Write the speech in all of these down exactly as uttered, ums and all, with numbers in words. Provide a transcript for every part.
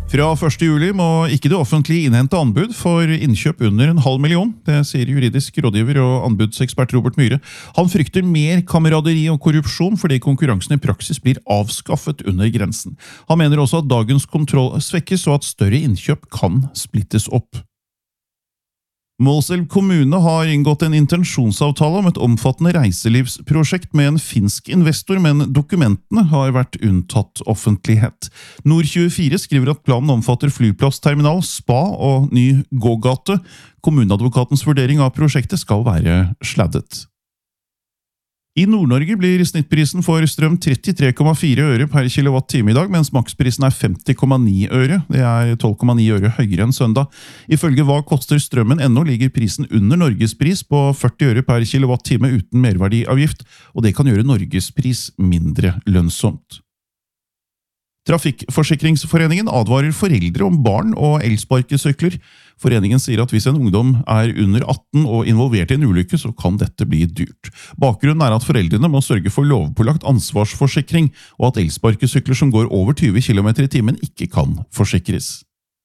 Fra første juli må ikke det offentlige innhente anbud for innkjøp under en halv million. Det sier juridisk rådgiver og anbudsekspert Robert Myhre. Han frykter mer kameraderi og korrupsjon fordi konkurransen i praksis blir avskaffet under grensen. Han mener også at dagens kontroll svekkes og at større innkjøp kan splittes opp. Målselv kommune har inngått en intensjonsavtale om et omfattende reiselivsprosjekt med en finsk investor, men dokumentene har vært unntatt offentlighet. Nord tjuefire skriver at planen omfatter flyplass, terminal, spa og ny gågate. Kommuneadvokatens vurdering av prosjektet skal være sladdet. I Nord-Norge blir snittprisen for strøm trettitre komma fire øre per kilowatt-time i dag, mens maksprisen er femti komma ni øre. Det er tolv komma ni øre høyere enn søndag. Ifølge Hva koster strømmen ennå ligger prisen under Norgespris på førti øre per kilowatt-time uten merverdiavgift, og det kan gjøre Norgespris mindre lønnsomt. Trafikkforsikringsforeningen advarer foreldre om barn og elsparkesykler. Foreningen sier at hvis en ungdom er under atten og involvert i en ulykke, så kan dette bli dyrt. Bakgrunnen er at foreldrene må sørge for lovpålagt ansvarsforsikring, og at elsparkesykler som går over tyve kilometer i timen ikke kan forsikres.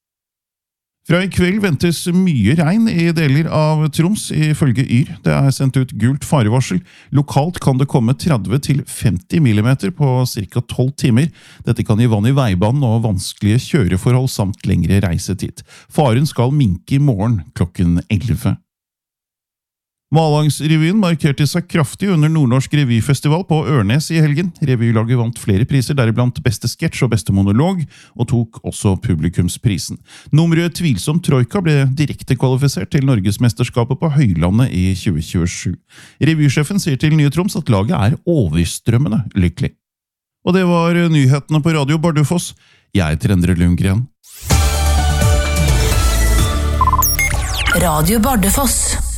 Fra i kveld ventes mye regn i deler av Troms, ifølge Yr. Det er sendt ut gult farevarsel. Lokalt kan det komme tretti til femti millimeter på ca. tolv timer. Dette kan gi vann i veibanen og vanskelige kjøreforhold samt lengre reisetid. Faren skal minke i morgen klokken elleve. Malangsrevyen markerte seg kraftig under Nordnorsk revyfestival på Ørnes i helgen. Revylaget vant flere priser, deriblant beste sketsj og beste monolog, og tok også publikumsprisen. Nummeret Tvilsom Troika ble direkte kvalifisert til Norgesmesterskapet på Høylandet i tjue tjuesju. Revysjefen sier til Nye Troms at laget er overstrømmende lykkelig. Og det var nyhetene på Radio Bardufoss. Jeg heter Endre Lundgren. Radio Bardufoss.